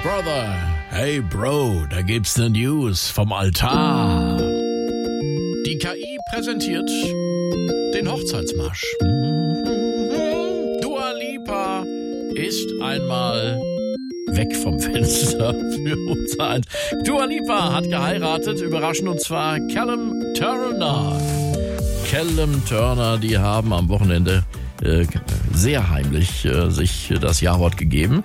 Brother, hey Bro, da gibt's ne News vom Altar. Die KI präsentiert den Hochzeitsmarsch. Dua Lipa ist einmal weg vom Fenster für uns eins. Dua Lipa hat geheiratet, überraschend, und zwar Callum Turner. Callum Turner, die haben am Wochenende sehr heimlich sich das Ja-Wort gegeben.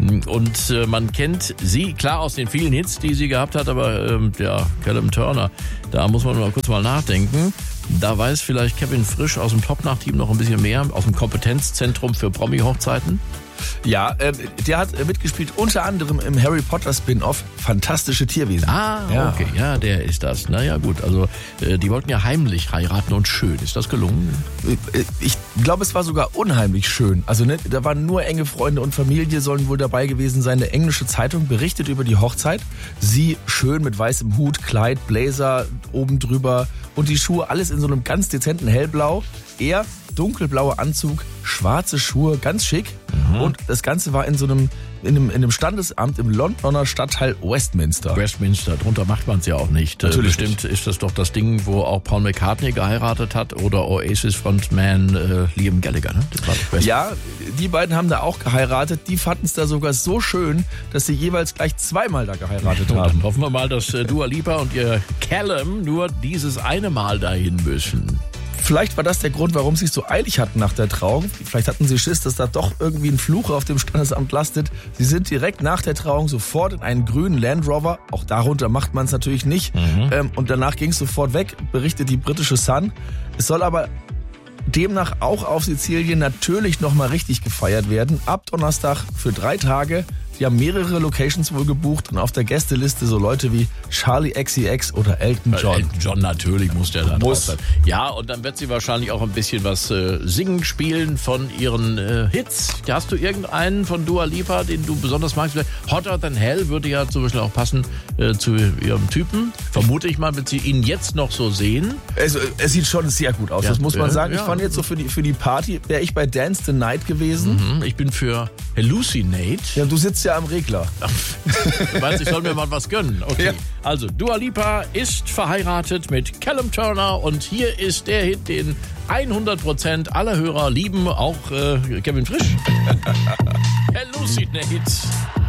Und man kennt sie, klar, aus den vielen Hits, die sie gehabt hat, aber Callum Turner, da muss man mal kurz nachdenken. Da weiß vielleicht Kevin Frisch aus dem Top-Nach-Team noch ein bisschen mehr, aus dem Kompetenzzentrum für Promi-Hochzeiten. Ja, der hat mitgespielt unter anderem im Harry Potter Spin-Off Fantastische Tierwesen. Ja. Okay, ja, der ist das. Naja gut, also die wollten ja heimlich heiraten und schön. Ist das gelungen? Ich glaube, es war sogar unheimlich schön. Also da waren nur enge Freunde und Familie, sollen wohl dabei gewesen sein. Eine englische Zeitung berichtet über die Hochzeit. Sie schön mit weißem Hut, Kleid, Blazer oben drüber und die Schuhe, alles in so einem ganz dezenten Hellblau. Er dunkelblauer Anzug, schwarze Schuhe, ganz schick. Und das Ganze war in einem Standesamt im Londoner Stadtteil Westminster. Westminster, drunter macht man es ja auch nicht. Natürlich Bestimmt nicht. ist das doch das Ding, wo auch Paul McCartney geheiratet hat oder Oasis-Frontman Liam Gallagher. Ne? Das war doch Ja, die beiden haben da auch geheiratet. Die fanden es da sogar so schön, dass sie jeweils gleich zweimal da geheiratet Und haben. dann hoffen wir mal, dass Dua Lipa und ihr Callum nur dieses eine Mal dahin müssen. Vielleicht war das der Grund, warum sie es so eilig hatten nach der Trauung. Vielleicht hatten sie Schiss, dass da doch irgendwie ein Fluch auf dem Standesamt lastet. Sie sind direkt nach der Trauung sofort in einen grünen Land Rover. Auch darunter macht man es natürlich nicht. Und danach ging es sofort weg, berichtet die britische Sun. Es soll aber demnach auch auf Sizilien natürlich nochmal richtig gefeiert werden. Ab Donnerstag für 3 Tage. Die haben mehrere Locations wohl gebucht und auf der Gästeliste so Leute wie Charlie XCX oder Elton John. Elton John natürlich muss der da drauf Muss. sein. Ja, und dann wird sie wahrscheinlich auch ein bisschen was singen, spielen von ihren Hits. Hast du irgendeinen von Dua Lipa, den du besonders magst? Hotter Than Hell würde ja zum Beispiel auch passen zu ihrem Typen. Vermute ich mal, wenn sie ihn jetzt noch so sehen. Es sieht schon sehr gut aus, Ja, das muss man sagen. ja. Ich fand jetzt so für die Party, wäre ich bei Dance the Night gewesen. Ich bin für Hallucinate. Ja, du sitzt ja am Regler. Du meinst, ich soll mir mal was gönnen. Okay. Ja. Also, Dua Lipa ist verheiratet mit Callum Turner und hier ist der Hit, den 100% aller Hörer lieben, auch Kevin Frisch. Hallucinate.